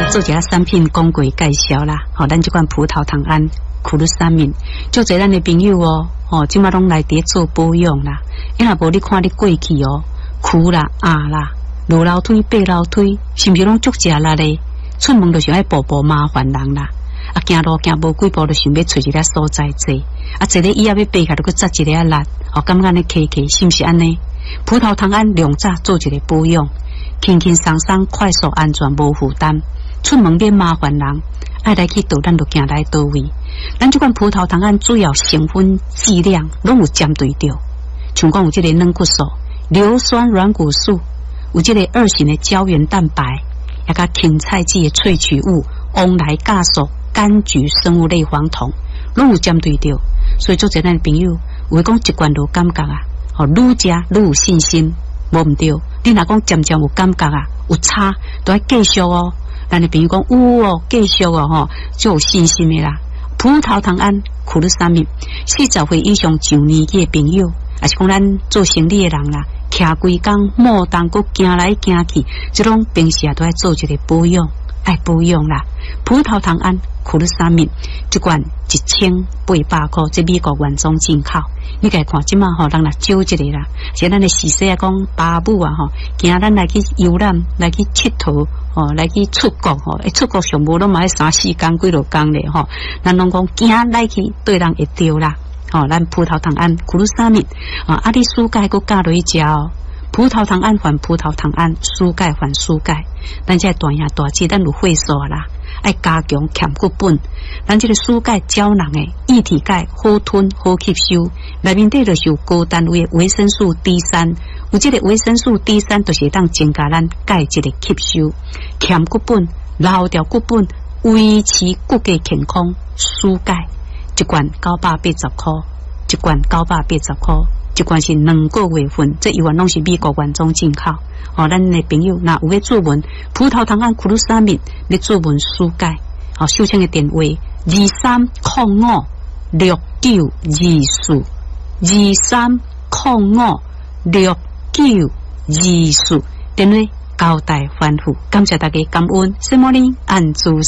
做一下产品讲过介绍啦，咱这款葡萄糖胺苦鲁沙敏，就侪咱的朋友即马拢来伫做保养啦。因若无你看你过去苦啦、啦、落楼梯、爬楼梯，是毋是拢足食力咧？出门就想爱步步麻烦人啦。行路行无几步就想要找一个所在坐，坐咧椅仔要爬起来就去扎一个力，感觉呢客客是毋是安尼？葡萄糖胺两早做一个保养，轻轻松松、快速、安全、无负担。出门免麻烦人，爱来去倒咱就行来倒位。咱这款葡萄糖胺主要成分剂量拢有针对着，像讲有这个软骨素、硫酸软骨素，有这个二型的胶原蛋白，也甲芹菜籽的萃取物、翁来酵素、柑橘生物类黄酮，拢有针对着。所以做侪咱的朋友，有讲一罐就感觉愈食愈有信心，无毋对。你若讲渐渐有感觉有差，都要继续咱的朋友讲有继续就有信心的啦。葡萄糖胺苦鲁沙敏，40岁以上上年纪的朋友，也是讲咱做生意的人啦，徛规工莫当搁行来行去，这种平时都要做一个保养，爱保养啦。葡萄糖胺苦鲁沙敏一罐1800块，这美国原装进口。你家看即马人来少一个啦，像咱的时势讲爸母惊咱来去游览，来去佚佗。来去出国出国上无拢嘛3、4天几落天咧咱拢讲惊来去对人会着啦咱葡萄糖胺苦鲁沙敏你输钙搁加落去食葡萄糖胺还葡萄糖胺，输钙还输钙。咱这大兄大姐咱有会所啦，爱加强欠骨本。咱这个输钙胶囊的液体钙好吞好吸收，内面底就是有高单位的维生素 D3。有这个维生素 D3，就是当增加咱钙质的吸收，欠骨本、留掉骨本，维持骨骼健康。输钙一罐980块，一罐980块，一罐是2个月份，这一罐拢是美国原装进口。咱的朋友若有要注文葡萄糖胺苦鲁沙敏，要注文输钙，收听的电话23056924，23056924，电话交代吩咐，感谢大家感恩，什么呢？按住